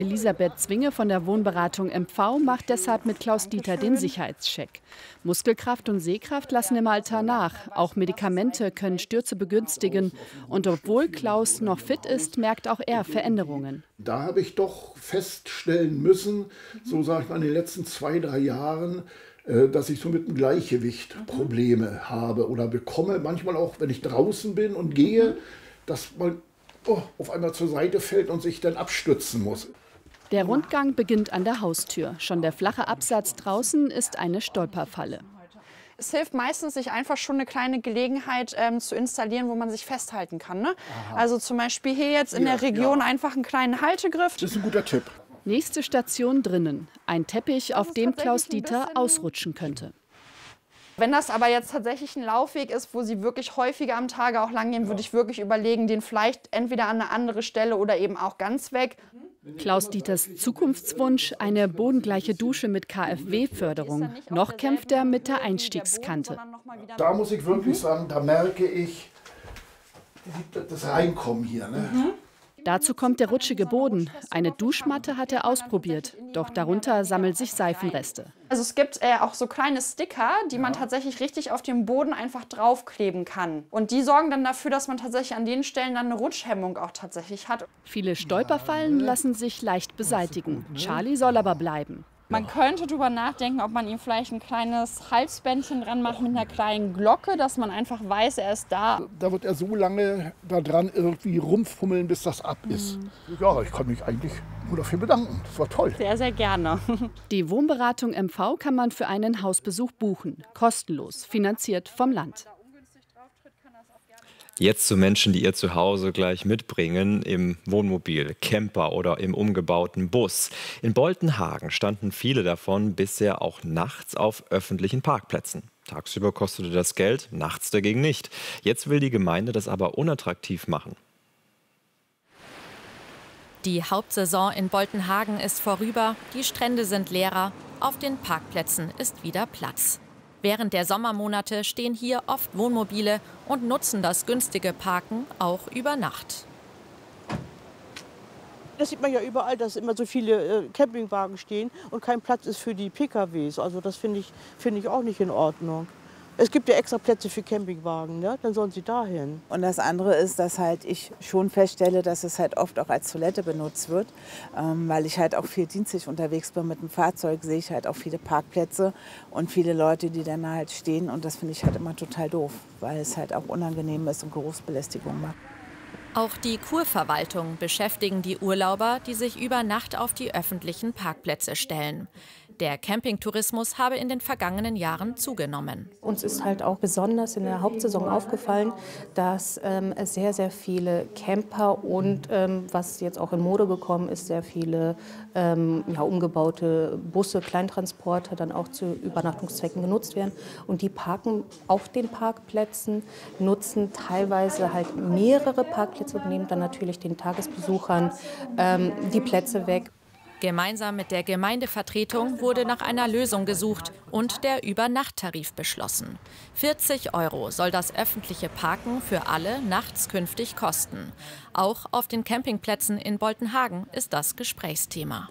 Elisabeth Zwinge von der Wohnberatung MV macht deshalb mit Klaus-Dieter den Sicherheitscheck. Muskelkraft und Sehkraft lassen im Alter nach. Auch Medikamente können Stürze begünstigen. Und obwohl Klaus noch fit ist, merkt auch er Veränderungen. Da habe ich doch feststellen müssen, so sage ich mal in den letzten 2-3 Jahren, dass ich so mit dem Gleichgewicht Probleme habe oder bekomme. Manchmal auch, wenn ich draußen bin und gehe, dass man auf einmal zur Seite fällt und sich dann abstützen muss. Der Rundgang beginnt an der Haustür. Schon der flache Absatz draußen ist eine Stolperfalle. Es hilft meistens, sich einfach schon eine kleine Gelegenheit zu installieren, wo man sich festhalten kann. Ne? Also zum Beispiel hier jetzt in der Region einfach einen kleinen Haltegriff. Das ist ein guter Tipp. Nächste Station drinnen. Ein Teppich, auf dem Klaus-Dieter ausrutschen könnte. Wenn das aber jetzt tatsächlich ein Laufweg ist, wo Sie wirklich häufiger am Tage auch lang gehen, würde ich wirklich überlegen, den vielleicht entweder an eine andere Stelle oder eben auch ganz weg. Klaus-Dieters Zukunftswunsch, eine bodengleiche Dusche mit KfW-Förderung. Noch kämpft er mit der Einstiegskante. Da muss ich wirklich sagen, da merke ich das Reinkommen hier. Ne? Dazu kommt der rutschige Boden. Eine Duschmatte hat er ausprobiert, doch darunter sammeln sich Seifenreste. Also es gibt auch so kleine Sticker, die man tatsächlich richtig auf dem Boden einfach draufkleben kann. Und die sorgen dann dafür, dass man tatsächlich an den Stellen dann eine Rutschhemmung auch tatsächlich hat. Viele Stolperfallen lassen sich leicht beseitigen. Charlie soll aber bleiben. Man könnte darüber nachdenken, ob man ihm vielleicht ein kleines Halsbändchen dran macht mit einer kleinen Glocke, dass man einfach weiß, er ist da. Da wird er so lange daran irgendwie rumfummeln, bis das ab ist. Ja, ich kann mich eigentlich nur dafür bedanken. Das war toll. Sehr, sehr gerne. Die Wohnberatung MV kann man für einen Hausbesuch buchen. Kostenlos, finanziert vom Land. Jetzt zu Menschen, die ihr Zuhause gleich mitbringen, im Wohnmobil, Camper oder im umgebauten Bus. In Boltenhagen standen viele davon bisher auch nachts auf öffentlichen Parkplätzen. Tagsüber kostete das Geld, nachts dagegen nicht. Jetzt will die Gemeinde das aber unattraktiv machen. Die Hauptsaison in Boltenhagen ist vorüber, die Strände sind leerer, auf den Parkplätzen ist wieder Platz. Während der Sommermonate stehen hier oft Wohnmobile und nutzen das günstige Parken auch über Nacht. Das sieht man ja überall, dass immer so viele Campingwagen stehen und kein Platz ist für die PKWs. Also das finde ich auch nicht in Ordnung. Es gibt ja extra Plätze für Campingwagen, ne? Dann sollen sie dahin. Und das andere ist, dass halt ich schon feststelle, dass es halt oft auch als Toilette benutzt wird. Weil ich halt auch viel dienstlich unterwegs bin mit dem Fahrzeug, sehe ich halt auch viele Parkplätze und viele Leute, die dann halt stehen. Und das finde ich halt immer total doof, weil es halt auch unangenehm ist und Geruchsbelästigung macht. Auch die Kurverwaltung beschäftigen die Urlauber, die sich über Nacht auf die öffentlichen Parkplätze stellen. Der Campingtourismus habe in den vergangenen Jahren zugenommen. Uns ist halt auch besonders in der Hauptsaison aufgefallen, dass sehr, sehr viele Camper und, was jetzt auch in Mode gekommen ist, sehr viele umgebaute Busse, Kleintransporter dann auch zu Übernachtungszwecken genutzt werden. Und die parken auf den Parkplätzen, nutzen teilweise halt mehrere Parkplätze und nehmen dann natürlich den Tagesbesuchern die Plätze weg. Gemeinsam mit der Gemeindevertretung wurde nach einer Lösung gesucht und der Übernachttarif beschlossen. 40 € soll das öffentliche Parken für alle nachts künftig kosten. Auch auf den Campingplätzen in Boltenhagen ist das Gesprächsthema.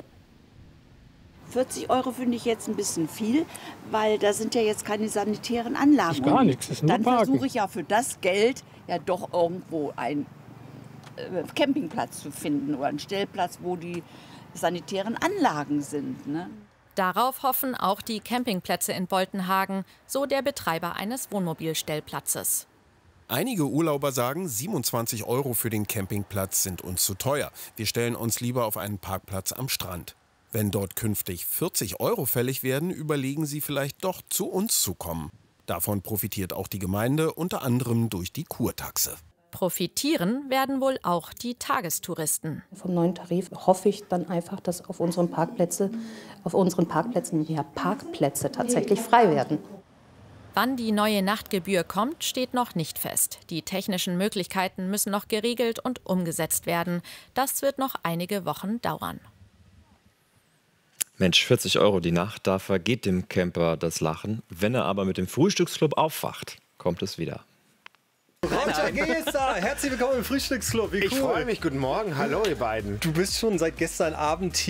40 € finde ich jetzt ein bisschen viel, weil da sind ja jetzt keine sanitären Anlagen. Ist gar nichts, ist nur Dann Parken. versuche ich ja für das Geld ja doch irgendwo einen Campingplatz zu finden oder einen Stellplatz, wo die sanitären Anlagen sind. Ne? Darauf hoffen auch die Campingplätze in Boltenhagen, so der Betreiber eines Wohnmobilstellplatzes. Einige Urlauber sagen, 27 € für den Campingplatz sind uns zu teuer. Wir stellen uns lieber auf einen Parkplatz am Strand. Wenn dort künftig 40 € fällig werden, überlegen sie vielleicht doch zu uns zu kommen. Davon profitiert auch die Gemeinde, unter anderem durch die Kurtaxe. Profitieren werden wohl auch die Tagestouristen. Vom neuen Tarif hoffe ich dann einfach, dass auf unseren Parkplätzen mehr Parkplätze tatsächlich frei werden. Wann die neue Nachtgebühr kommt, steht noch nicht fest. Die technischen Möglichkeiten müssen noch geregelt und umgesetzt werden. Das wird noch einige Wochen dauern. Mensch, 40 € die Nacht, da vergeht dem Camper das Lachen. Wenn er aber mit dem Frühstücksclub aufwacht, kommt es wieder. George AG ist da. Herzlich willkommen im Frühstücksclub. Wie cool. Ich freue mich. Guten Morgen. Hallo, ihr beiden. Du bist schon seit gestern Abend hier.